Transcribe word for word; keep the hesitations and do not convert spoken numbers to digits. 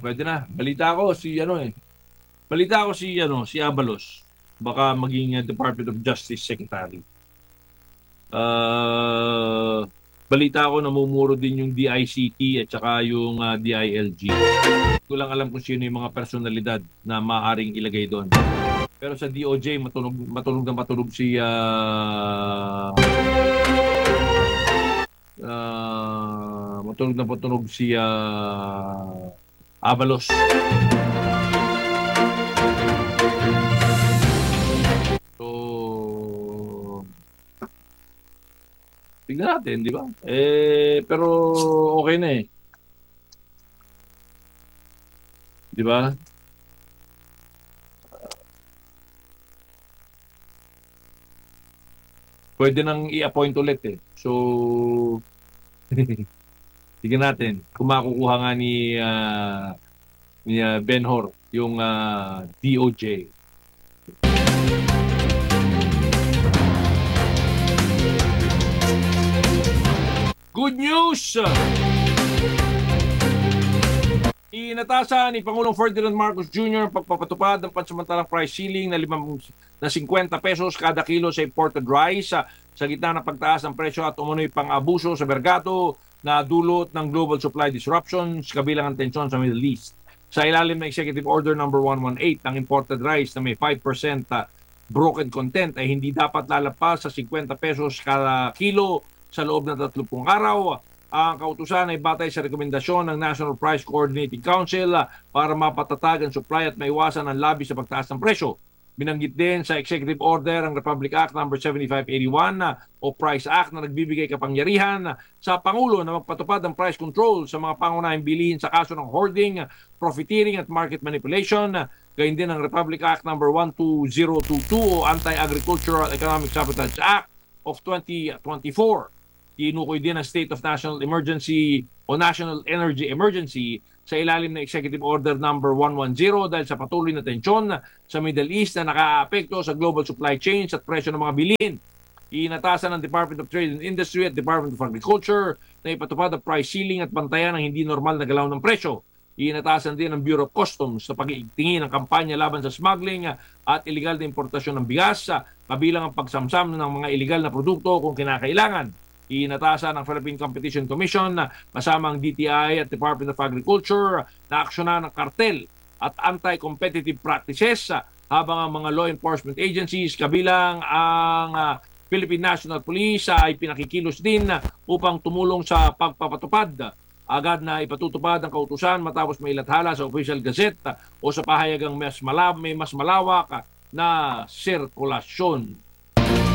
pwede na. Balita ko si ano eh. Balita ko si ano, si Abalos. Baka maging uh, Department of Justice Secretary. Uh, balita ko namumuro din yung D I C T at saka yung uh, D I L G. Ko lang alam kung sino yung mga personalidad na maaaring ilagay doon. Pero sa D O J matunog matunog na matunog si uh, uh, matunog na matunog si uh, Abalos. So, tignan natin, di ba? Eh, pero okay na eh. Di ba? Pwede nang i-appoint ulit eh. So, tignan natin. Kung makukuha nga ni, uh, ni uh, Benhur, yung uh, D O J. Good news! Inatasan ni Pangulong Ferdinand Marcos Junior ang pagpapatupad ng pansamantalang price ceiling na, limang, na fifty pesos kada kilo sa imported rice sa, sa gitna ng pagtaas ng presyo at umunoy pang-abuso sa merkado na dulot ng global supply disruptions kabilang ang tensyon sa Middle East. Sa ilalim ng Executive Order number one eighteen, ang imported rice na may five percent broken content ay hindi dapat lalagpas sa fifty pesos kada kilo sa loob ng thirty araw. Ang kautusan ay batay sa rekomendasyon ng National Price Coordinating Council para mapatatag ang supply at maiwasan ang labis sa pagtaas ng presyo. Binanggit din sa Executive Order ang Republic Act number seventy-five eighty-one o Price Act na nagbibigay kapangyarihan sa Pangulo na magpatupad ng price control sa mga pangunahing bilihin sa kaso ng hoarding, profiteering at market manipulation. Gayun din ang Republic Act number one two zero two two o Anti-Agricultural Economic Sabotage Act of twenty twenty-four. Tinukoy din ang State of National Emergency o National Energy Emergency sa ilalim ng Executive Order number one ten dahil sa patuloy na tensyon sa Middle East na nakaapekto sa global supply chains at presyo ng mga bilihin. Inatasan ng Department of Trade and Industry at Department of Agriculture na ipatupad ang price ceiling at bantayan ang hindi normal na galaw ng presyo. Inatasan din ng Bureau of Customs sa pag-itingin ng kampanya laban sa smuggling at iligal na importasyon ng bigas, kabilang ang pagsamsam ng mga iligal na produkto kung kinakailangan. Inatasan ng Philippine Competition Commission kasama ang D T I at Department of Agriculture na aksyonan ng kartel at anti-competitive practices habang ang mga law enforcement agencies kabilang ang uh, Philippine National Police ay pinakikilos din upang tumulong sa pagpapatupad. Agad na ipatutupad ang kautusan matapos may ilathala sa Official Gazette o sa pahayagang mas malab, may mas malawak na sirkulasyon.